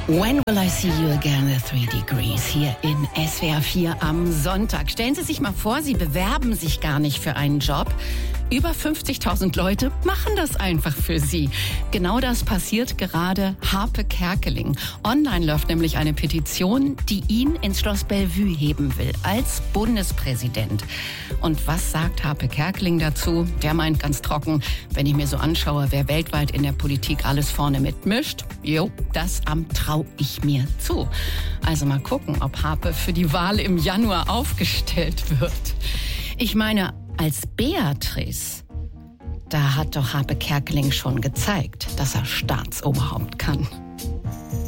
When will I see you again, the 3 Degrees, hier in SWR 4 am Sonntag. Stellen Sie sich mal vor, Sie bewerben sich gar nicht für einen Job. Über 50.000 Leute machen das einfach für Sie. Genau das passiert gerade Harpe Kerkeling. Online läuft nämlich eine Petition, die ihn ins Schloss Bellevue heben will, als Bundespräsident. Und was sagt Harpe Kerkeling dazu? Der meint ganz trocken, wenn ich mir so anschaue, wer weltweit in der Politik alles vorne mitmischt, das Amt traue ich mir zu. Also mal gucken, ob Harpe für die Wahl im Januar aufgestellt wird. Ich meine, als Beatrice, da hat doch Harpe Kerkeling schon gezeigt, dass er Staatsoberhaupt kann.